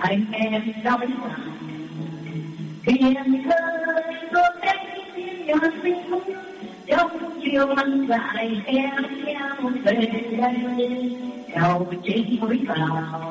anh em đóng hiền thơ đôi cánh nhỏ xinh trong chiều nắng dài em nhau về đây đầu chính mới vào